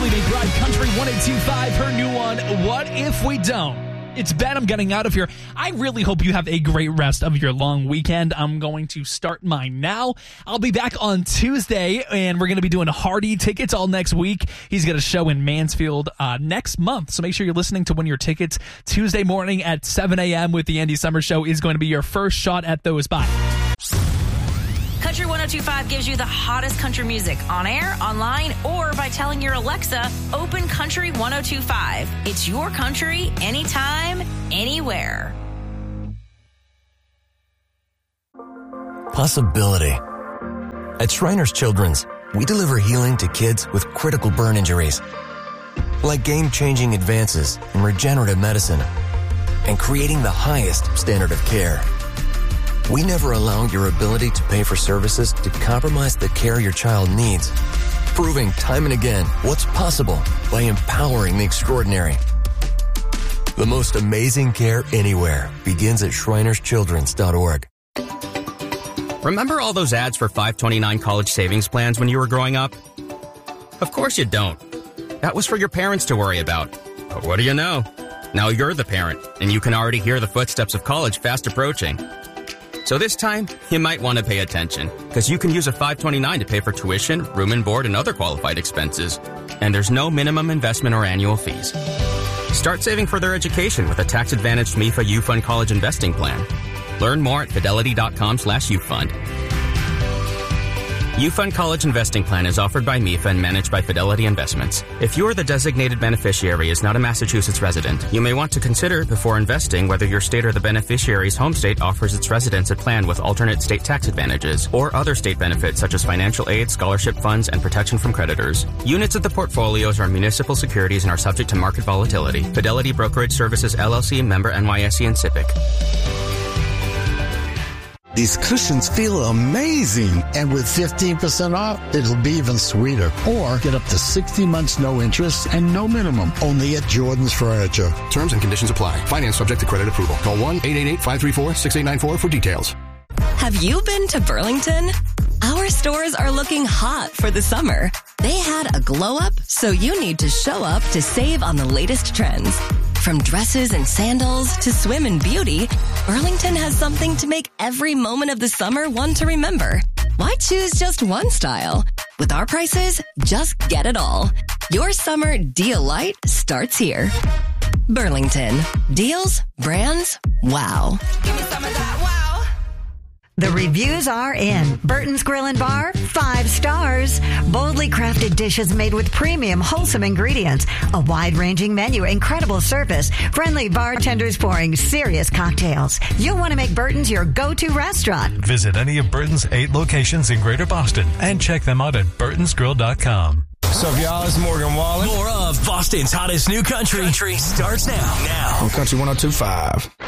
Julie McBride, Country 102.5, her new one, What If We Don't? It's Ben, I'm getting out of here. I really hope you have a great rest of your long weekend. I'm going to start mine now. I'll be back on Tuesday, and we're going to be doing Hardy tickets all next week. He's got a show in Mansfield next month, so make sure you're listening to win your tickets. Tuesday morning at 7 a.m. with the Andy Summers Show is going to be your first shot at those. Bye. Country 102.5 gives you the hottest country music on air, online, or by telling your Alexa, open Country 102.5. It's your country, anytime, anywhere. Possibility. At Shriners Children's, we deliver healing to kids with critical burn injuries, like game-changing advances in regenerative medicine and creating the highest standard of care. We never allow your ability to pay for services to compromise the care your child needs, proving time and again what's possible by empowering the extraordinary. The most amazing care anywhere begins at shrinerschildrens.org. Remember all those ads for $5.29 college savings plans when you were growing up? Of course you don't. That was for your parents to worry about. But what do you know? Now you're the parent, and you can already hear the footsteps of college fast approaching. So this time, you might want to pay attention, because you can use a $5.29 to pay for tuition, room and board, and other qualified expenses. And there's no minimum investment or annual fees. Start saving for their education with a tax-advantaged MIFA YouFund College Investing Plan. Learn more at fidelity.com/YouFund. YouFund College Investing Plan is offered by MIFA and managed by Fidelity Investments. If you or the designated beneficiary is not a Massachusetts resident, you may want to consider before investing whether your state or the beneficiary's home state offers its residents a plan with alternate state tax advantages or other state benefits such as financial aid, scholarship funds, and protection from creditors. Units of the portfolios are municipal securities and are subject to market volatility. Fidelity Brokerage Services, LLC, member NYSE and SIPC. These cushions feel amazing. And with 15% off, it'll be even sweeter. Or get up to 60 months no interest and no minimum. Only at Jordan's Furniture. Terms and conditions apply. Finance subject to credit approval. Call 1-888-534-6894 for details. Have you been to Burlington? Our stores are looking hot for the summer. They had a glow up, so you need to show up to save on the latest trends. From dresses and sandals to swim and beauty, Burlington has something to make every moment of the summer one to remember. Why choose just one style? With our prices, just get it all. Your summer deal light starts here. Burlington. Deals, brands, wow. Give me some of that wow. The reviews are in. Burton's Grill and Bar, 5 stars. Boldly crafted dishes made with premium, wholesome ingredients. A wide-ranging menu, incredible service. Friendly bartenders pouring serious cocktails. You'll want to make Burton's your go-to restaurant. Visit any of Burton's 8 locations in Greater Boston and check them out at burtonsgrill.com. What's up, y'all? It's Morgan Wallen. More of Boston's hottest new country starts now. On Country 102.5.